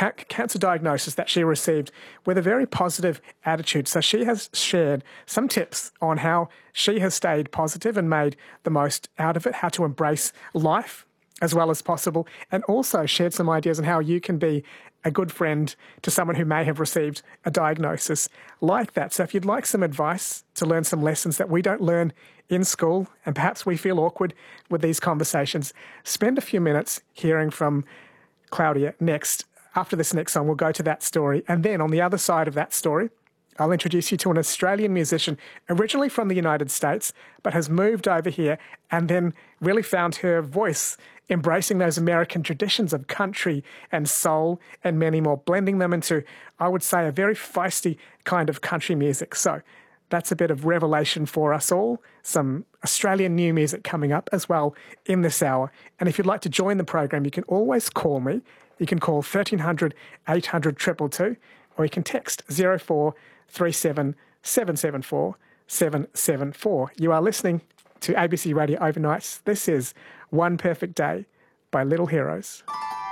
cancer diagnosis that she received with a very positive attitude. So she has shared some tips on how she has stayed positive and made the most out of it, how to embrace life as well as possible, and also shared some ideas on how you can be a good friend to someone who may have received a diagnosis like that. So if you'd like some advice to learn some lessons that we don't learn in school, and perhaps we feel awkward with these conversations, spend a few minutes hearing from Claudia next. After this next song, we'll go to that story. And then on the other side of that story, I'll introduce you to an Australian musician, originally from the United States, but has moved over here and then really found her voice embracing those American traditions of country and soul and many more, blending them into, I would say, a very feisty kind of country music. So that's a bit of revelation for us all. Some Australian new music coming up as well in this hour. And if you'd like to join the program, you can always call me. You can call 1300 800 222, or you can text 0437 774 774. You are listening to ABC Radio Overnights. This is One Perfect Day by Little Heroes.